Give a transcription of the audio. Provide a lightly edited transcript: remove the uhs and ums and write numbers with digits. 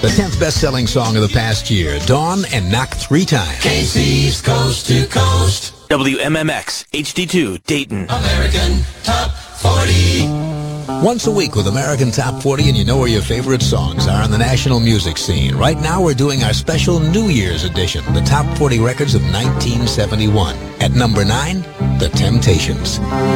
The 10th best-selling song of the past year, Dawn and Knock 3 Times. KC's Coast to Coast. WMMX, HD2, Dayton. American Top 40. Once a week with American Top 40, and you know where your favorite songs are on the national music scene. Right now, we're doing our special New Year's edition, the Top 40 records of 1971. At number 9, The Temptations.